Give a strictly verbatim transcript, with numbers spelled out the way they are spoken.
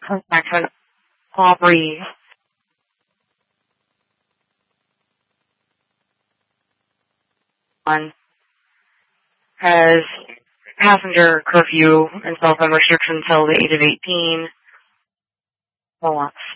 comes back to an Aubrey one has passenger curfew and cell phone restrictions until the age of eighteen. Hold on.